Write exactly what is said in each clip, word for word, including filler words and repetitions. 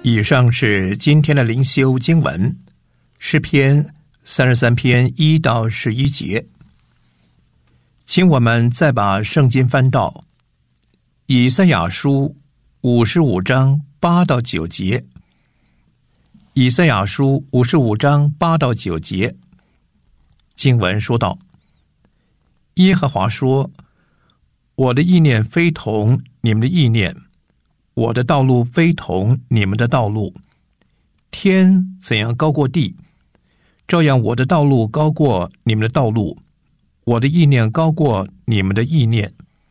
以上是今天的灵修经文，诗篇三十三篇一到十一节。请我们再把圣经翻到以赛亚书五十五章八到九节。以赛亚书五十五章八到九节，经文说道：耶和华说，我的意念非同你们的意念，我的道路非同你们的道路。天怎样高过地，照样我的道路高过你们的道路，我的意念高过你们的意念。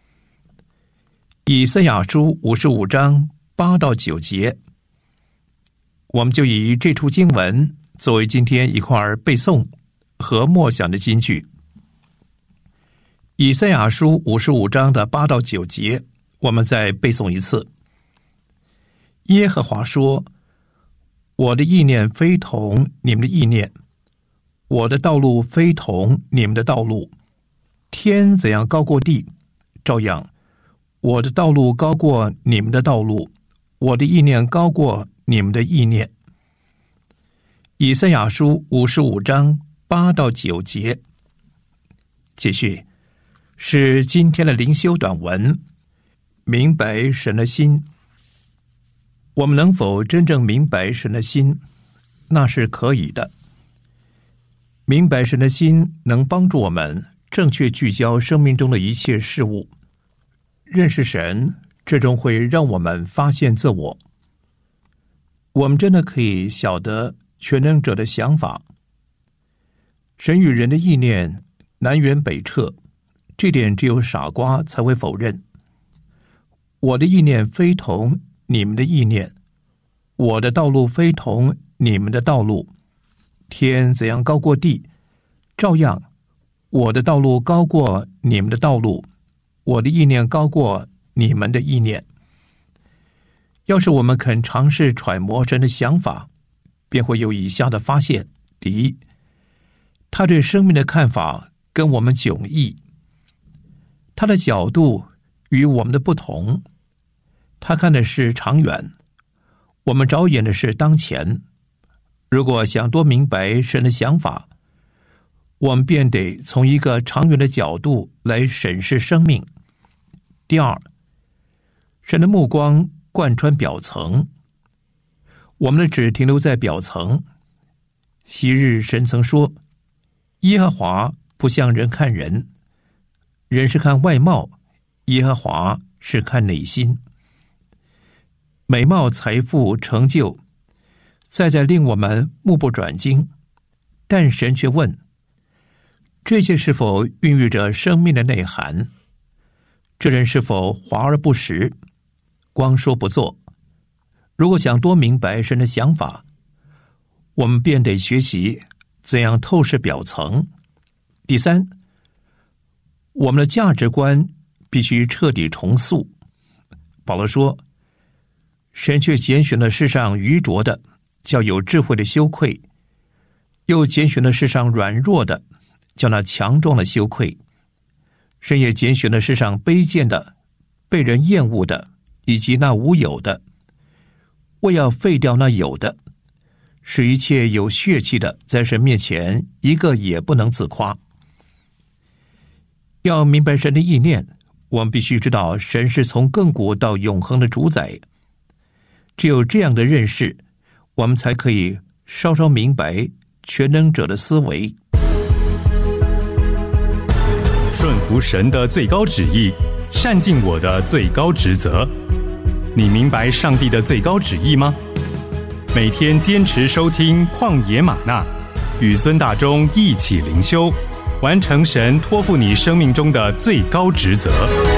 以赛亚书五十五章八到九节，我们就以这处经文作为今天一块背诵和默想的金句。以赛亚书五十五章的八到九节，我们再背诵一次。耶和华说，我的意念非同你们的意念，我的道路非同你们的道路。天怎样高过地，照样我的道路高过你们的道路，我的意念高过你们的意念。以赛亚书五十五章八到九节。继续是今天的灵修短文，明白神的心。我们能否真正明白神的心？那是可以的。明白神的心能帮助我们正确聚焦生命中的一切事物。认识神，这终会让我们发现自我。我们真的可以晓得全能者的想法。神与人的意念南辕北辙，这点只有傻瓜才会否认。我的意念非同你们的意念，我的道路非同你们的道路。天怎样高过地，照样我的道路高过你们的道路，我的意念高过你们的意念。要是我们肯尝试揣摩神的想法，便会有以下的发现。第一，他对生命的看法跟我们迥异，他的角度与我们的不同。他看的是长远，我们着眼的是当前。如果想多明白神的想法，我们便得从一个长远的角度来审视生命。第二，神的目光贯穿表层，我们的只停留在表层。昔日神曾说，耶和华不像人看人，人是看外貌，耶和华是看内心。美貌、财富、成就再再令我们目不转睛，但神却问，这些是否孕育着生命的内涵？这人是否华而不实，光说不做？如果想多明白神的想法，我们便得学习怎样透视表层。第三，我们的价值观必须彻底重塑。保罗说，神却拣选了世上愚拙的，叫有智慧的羞愧；又拣选了世上软弱的，叫那强壮的羞愧。神也拣选了世上卑贱的、被人厌恶的，以及那无有的，为要废掉那有的，使一切有血气的在神面前一个也不能自夸。要明白神的意念，我们必须知道神是从亘古到永恒的主宰。只有这样的认识，我们才可以稍稍明白全能者的思维。 顺服神的最高旨意，善尽我的最高职责。你明白上帝的最高旨意吗？每天坚持收听旷野吗哪，与孙大中一起灵修，完成神托付你生命中的最高职责。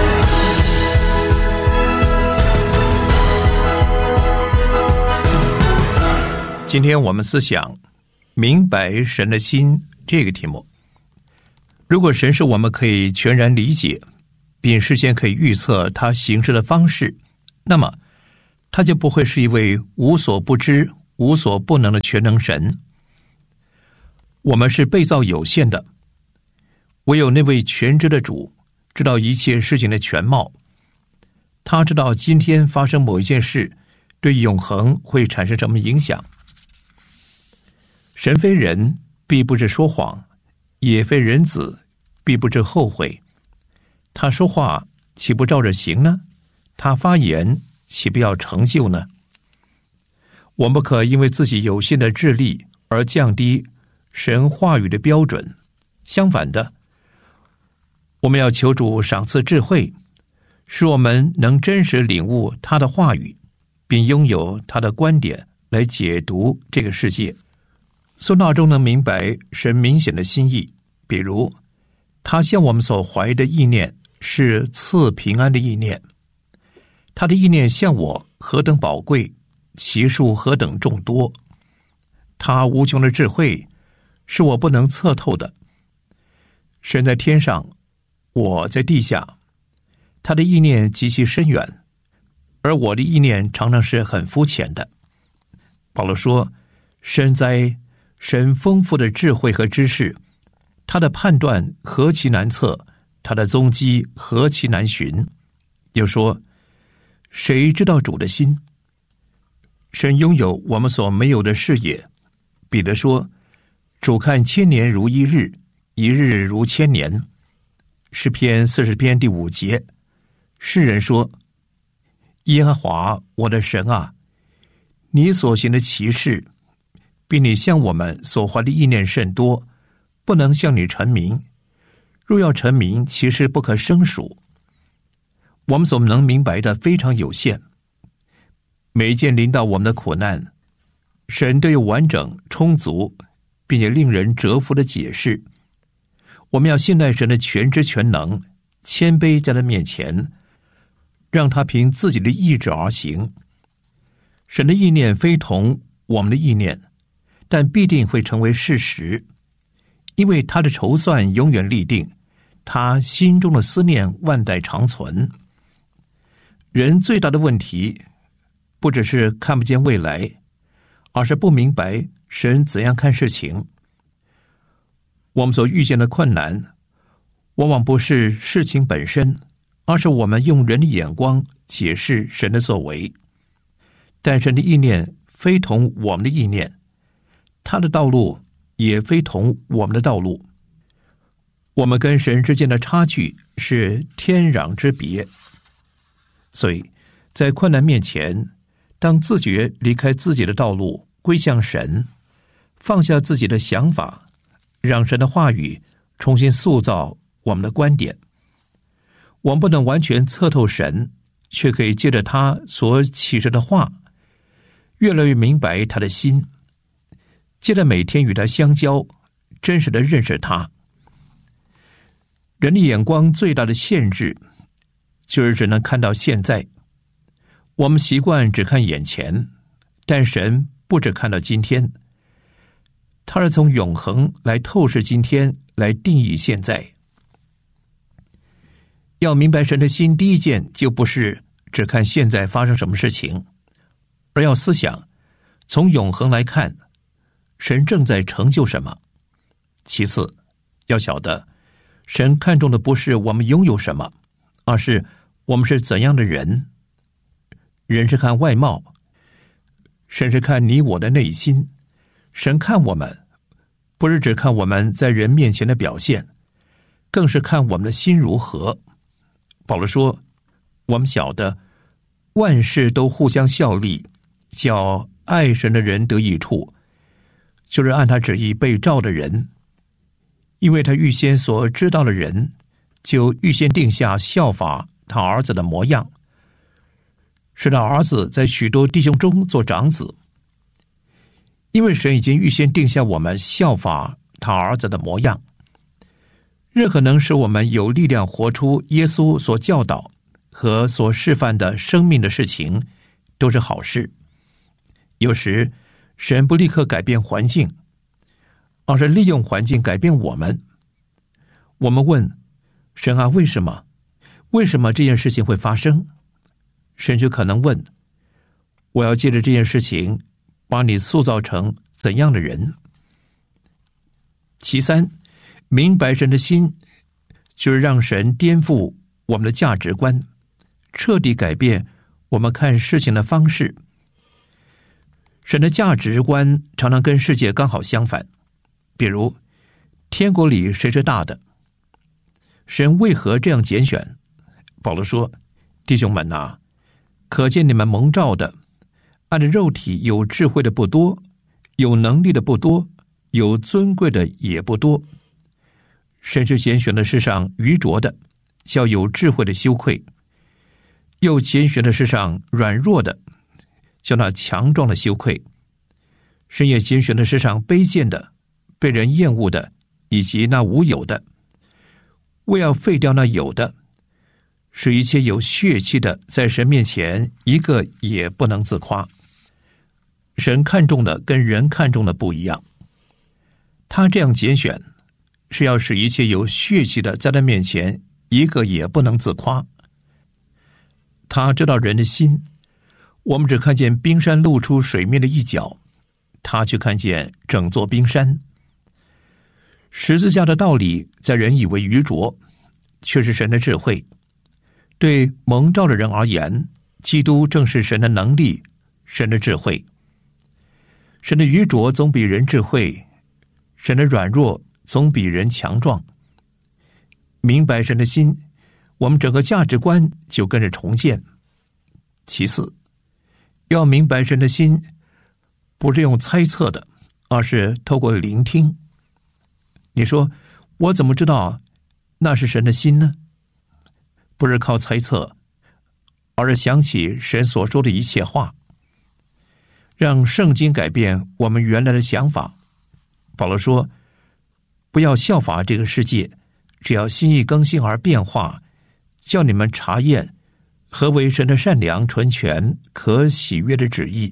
今天我们思想明白神的心这个题目。如果神是我们可以全然理解，并事先可以预测他行事的方式，那么他就不会是一位无所不知、无所不能的全能神。我们是被造有限的，唯有那位全知的主知道一切事情的全貌。他知道今天发生某一件事对永恒会产生什么影响？神非人，必不致说谎；也非人子，必不致后悔。他说话，岂不照着行呢？他发言，岂不要成就呢？我们不可因为自己有限的智力而降低神话语的标准。相反的，我们要求主赏赐智慧，使我们能真实领悟他的话语，并拥有他的观点来解读这个世界。从那中能明白神明显的心意，比如他向我们所怀的意念是赐平安的意念，他的意念向我何等宝贵，其数何等众多。他无穷的智慧是我不能测透的。神在天上，我在地下，他的意念极其深远，而我的意念常常是很肤浅的。保罗说，深哉，神丰富的智慧和知识，他的判断何其难测，他的踪迹何其难寻。又说，谁知道主的心？神拥有我们所没有的视野。彼得说，主看千年如一日，一日如千年。诗篇四十篇第五节，诗人说，耶和华我的神啊，你所行的奇事，比你向我们所怀的意念甚多，不能向你陈明。若要陈明，其实不可胜数。我们所能明白的非常有限。每一件临到我们的苦难，神都有完整、充足，并且令人折服的解释。我们要信赖神的全知全能，谦卑在他面前，让他凭自己的意志而行。神的意念非同我们的意念，但必定会成为事实，因为他的筹算永远立定，他心中的思念万代长存。人最大的问题，不只是看不见未来，而是不明白神怎样看事情。我们所遇见的困难，往往不是事情本身，而是我们用人的眼光解释神的作为。但神的意念非同我们的意念，他的道路也非同我们的道路。我们跟神之间的差距是天壤之别。所以在困难面前，当自觉离开自己的道路，归向神，放下自己的想法，让神的话语重新塑造我们的观点。我们不能完全测透神，却可以借着他所启示的话，越来越明白他的心，借着每天与他相交，真实的认识他。人的眼光最大的限制，就是只能看到现在。我们习惯只看眼前，但神不只看到今天，他是从永恒来透视今天，来定义现在。要明白神的心，第一件就不是只看现在发生什么事情，而要思想从永恒来看，神正在成就什么。其次，要晓得神看重的不是我们拥有什么，而是我们是怎样的人。人是看外貌，神是看你我的内心。神看我们，不是只看我们在人面前的表现，更是看我们的心如何。保罗说，我们晓得万事都互相效力，叫爱神的人得益处，就是按他旨意被召的人。因为他预先所知道的人，就预先定下效法他儿子的模样，使他儿子在许多弟兄中做长子。因为神已经预先定下我们效法他儿子的模样，任何能使我们有力量活出耶稣所教导和所示范的生命的事情，都是好事。有时神不立刻改变环境，而是利用环境改变我们。我们问神啊，为什么？为什么这件事情会发生？神就可能问，我要借着这件事情把你塑造成怎样的人？其三，明白神的心，就是让神颠覆我们的价值观，彻底改变我们看事情的方式， 神的价值观常常跟世界刚好相反，比如天国里谁是大的？神为何这样拣选？保罗说，弟兄们啊，可见你们蒙召的，按照肉体有智慧的不多，有能力的不多，有尊贵的也不多。神是拣选了世上愚拙的，叫有智慧的羞愧；又拣选了世上软弱的，叫那强壮的羞愧。神也拣选了世上卑贱的，被人厌恶的，以及那无有的，为要废掉那有的，使一切有血气的在神面前一个也不能自夸。神看重的跟人看重的不一样，他这样拣选是要使一切有血气的在他面前一个也不能自夸。他知道人的心，我们只看见冰山露出水面的一角，他却看见整座冰山。十字架的道理在人以为愚拙，却是神的智慧。对蒙召的人而言，基督正是神的能力，神的智慧。神的愚拙总比人智慧，神的软弱总比人强壮。明白神的心，我们整个价值观就跟着重建。其次，要明白神的心，不是用猜测的，而是透过聆听。你说，我怎么知道那是神的心呢？不是靠猜测，而是想起神所说的一切话，让圣经改变我们原来的想法。保罗说，不要效法这个世界，只要心意更新而变化，叫你们查验何为神的善良、纯全、可喜悦的旨意。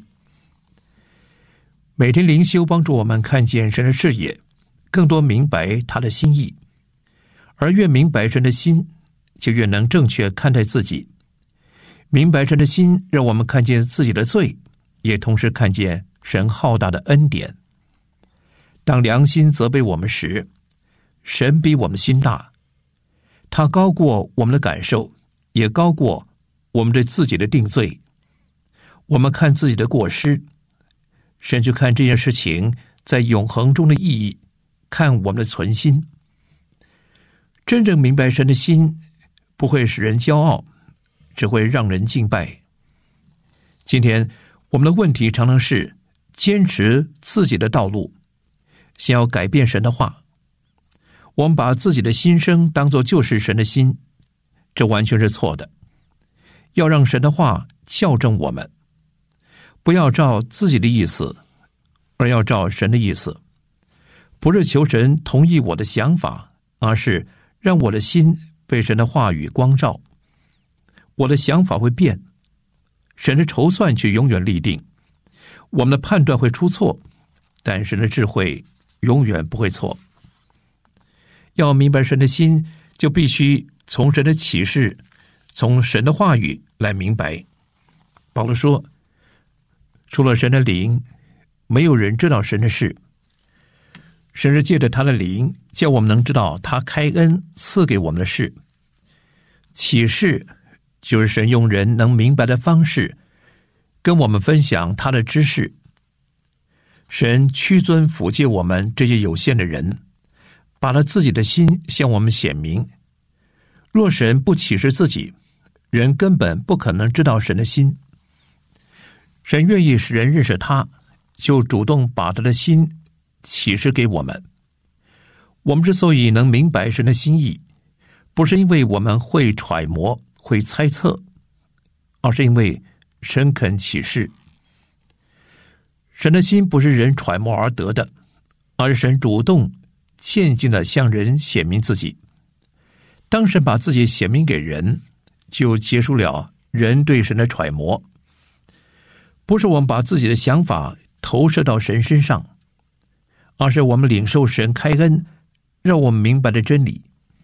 每天灵修帮助我们看见神的视野，更多明白他的心意，而越明白神的心，就越能正确看待自己。明白神的心，让我们看见自己的罪，也同时看见神浩大的恩典。当良心责备我们时，神比我们心大，他高过我们的感受，也高过我们对自己的定罪。我们看自己的过失，神去看这件事情在永恒中的意义，看我们的存心。真正明白神的心，不会使人骄傲，只会让人敬拜。今天我们的问题常常是坚持自己的道路，想要改变神的话。我们把自己的心声当作就是神的心，这完全是错的。要让神的话校正我们，不要照自己的意思，而要照神的意思。不是求神同意我的想法，而是让我的心被神的话语光照。我的想法会变，神的筹算却永远立定。我们的判断会出错，但神的智慧永远不会错。要明白神的心，就必须从神的启示，从神的话语来明白。保罗说，除了神的灵，没有人知道神的事。神是借着他的灵，叫我们能知道他开恩赐给我们的事。启示就是神用人能明白的方式跟我们分享他的知识。神屈尊辅借我们这些有限的人，把他自己的心向我们显明。若神不启示自己，人根本不可能知道神的心。神愿意使人认识他，就主动把他的心启示给我们。我们之所以能明白神的心意，不是因为我们会揣摩、会猜测，而是因为神肯启示。神的心不是人揣摩而得的，而是神主动渐进地向人显明自己。当神把自己显明给人，就结束了人对神的揣摩。不是我们把自己的想法投射到神身上，而是我们领受神开恩让我们明白的真理。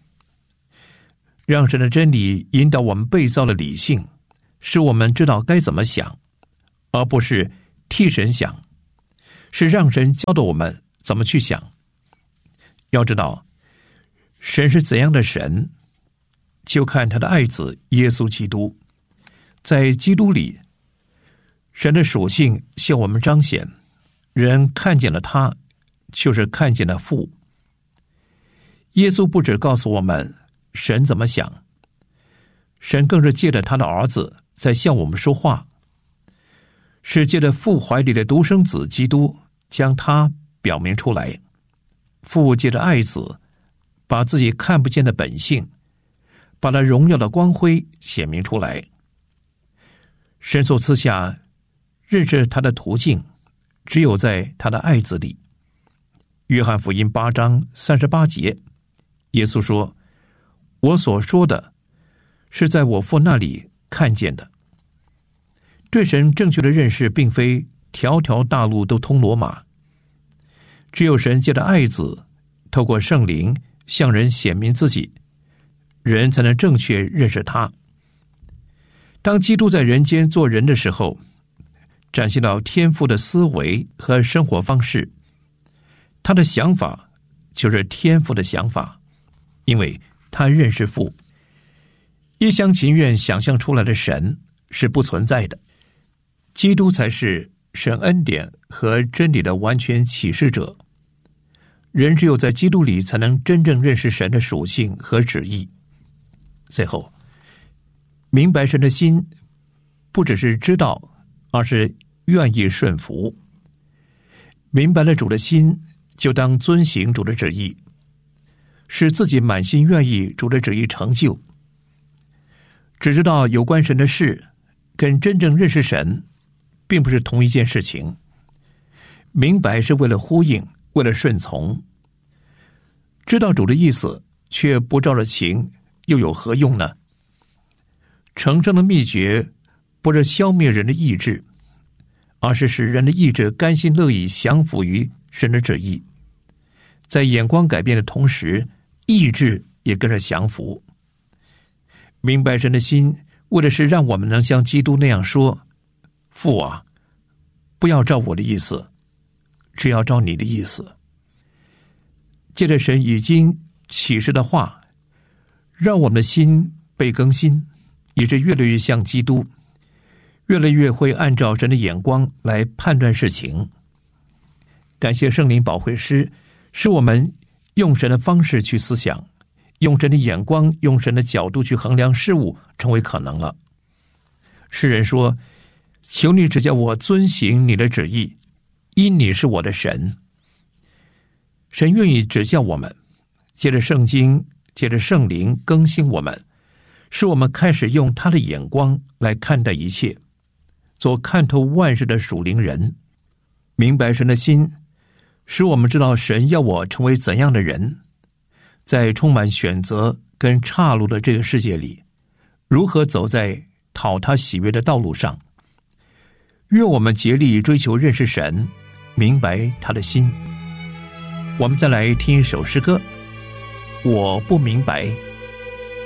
让神的真理引导我们被造的理性，使我们知道该怎么想，而不是替神想，是让神教导我们怎么去想。要知道神是怎样的神，就看他的爱子耶稣基督。在基督里， 神的属性向我们彰显，人看见了他，就是看见了父。耶稣不只告诉我们神怎么想，神更是借着他的儿子在向我们说话，是借着父怀里的独生子基督将他表明出来。父借着爱子把自己看不见的本性，把他荣耀的光辉显明出来。神所赐下认识他的途径，只有在他的爱子里。约翰福音八章三十八节，耶稣说：我所说的是在我父那里看见的。对神正确的认识并非条条大路都通罗马，只有神借着爱子透过圣灵向人显明自己，人才能正确认识他。当基督在人间做人的时候，展现到天父的思维和生活方式，他的想法就是天父的想法，因为他认识父。一厢情愿想象出来的神是不存在的，基督才是神恩典和真理的完全启示者。人只有在基督里才能真正认识神的属性和旨意。最后，明白神的心不只是知道，而是愿意顺服。明白了主的心，就当遵行主的旨意，使自己满心愿意主的旨意成就。只知道有关神的事跟真正认识神并不是同一件事情。明白是为了呼应，为了顺从。知道主的意思却不照着情，又有何用呢？成圣的秘诀不是消灭人的意志，而是使人的意志甘心乐意降服于神的旨意。在眼光改变的同时，意志也跟着降服。明白神的心，为的是让我们能像基督那样说：父啊，不要照我的意思，只要照你的意思。借着神已经启示的话，让我们的心被更新，也是越来越像基督，越来越会按照神的眼光来判断事情。感谢圣灵保惠师，使我们用神的方式去思想，用神的眼光，用神的角度去衡量事物，成为可能了。诗人说：求你指教我遵行你的旨意，因你是我的神。神愿意指教我们，借着圣经，借着圣灵更新我们，使我们开始用他的眼光来看待一切，做看透万事的属灵人。明白神的心，使我们知道神要我成为怎样的人，在充满选择跟岔路的这个世界里，如何走在讨他喜悦的道路上。愿我们竭力追求认识神，明白他的心。我们再来听一首诗歌，我不明白。